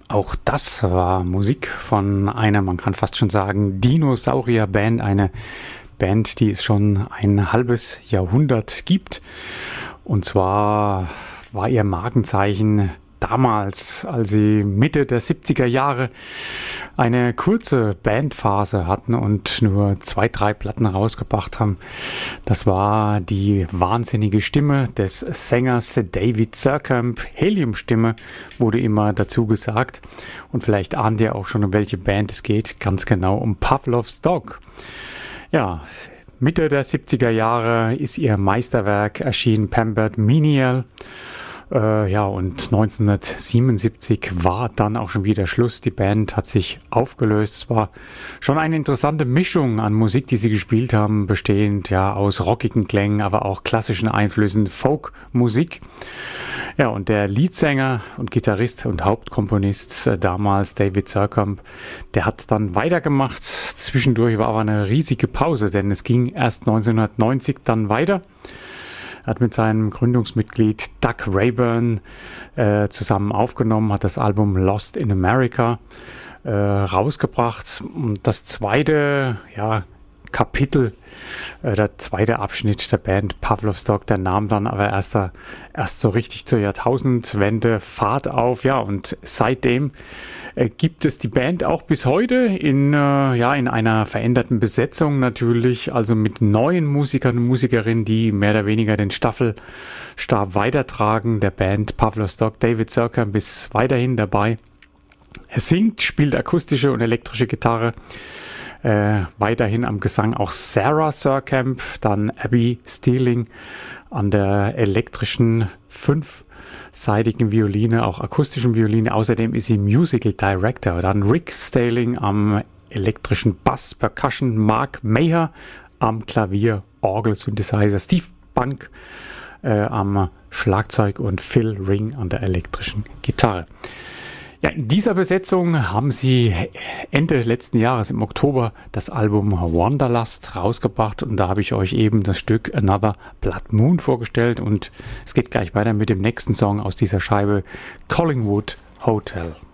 Auch das war Musik von einer, man kann fast schon sagen, Dinosaurier-Band, eine Band, die es schon ein halbes Jahrhundert gibt. Und zwar war ihr Markenzeichen damals, als sie Mitte der 70er Jahre eine kurze Bandphase hatten und nur 2, 3 Platten rausgebracht haben. Das war die wahnsinnige Stimme des Sängers David Surkamp. Heliumstimme wurde immer dazu gesagt. Und vielleicht ahnt ihr auch schon, um welche Band es geht. Ganz genau um Pavlov's Dog. Ja, Mitte der 70er Jahre ist ihr Meisterwerk erschienen, Pampered Menial. Und 1977 war dann auch schon wieder Schluss. Die Band hat sich aufgelöst. Es war schon eine interessante Mischung an Musik, die sie gespielt haben, bestehend aus rockigen Klängen, aber auch klassischen Einflüssen, Folkmusik. Ja, und der Leadsänger und Gitarrist und Hauptkomponist damals, David Surkamp, der hat dann weitergemacht. Zwischendurch war aber eine riesige Pause, denn es ging erst 1990 dann weiter. Er hat mit seinem Gründungsmitglied Doug Rayburn zusammen aufgenommen, hat das Album Lost in America rausgebracht. Und das zweite Kapitel, der zweite Abschnitt der Band Pavlov's Dog, der nahm dann aber erst so richtig zur Jahrtausendwende Fahrt auf. Ja, und seitdem gibt es die Band auch bis heute in einer veränderten Besetzung natürlich, also mit neuen Musikern und Musikerinnen, die mehr oder weniger den Staffelstab weitertragen. Der Band Pavlov's Dog, David Surkamp ist weiterhin dabei. Er singt, spielt akustische und elektrische Gitarre. Weiterhin am Gesang auch Sarah Surkamp, dann Abby Steeling an der elektrischen 5-seitigen Violine, auch akustischen Violine. Außerdem ist sie Musical Director. Dann Rick Staling am elektrischen Bass, Percussion, Mark Maher am Klavier, Orgel, Synthesizer, Steve Bunk am Schlagzeug und Phil Ring an der elektrischen Gitarre. Ja, in dieser Besetzung haben sie Ende letzten Jahres im Oktober das Album Wanderlust rausgebracht und da habe ich euch eben das Stück Another Blood Moon vorgestellt und es geht gleich weiter mit dem nächsten Song aus dieser Scheibe, Collingwood Hotel.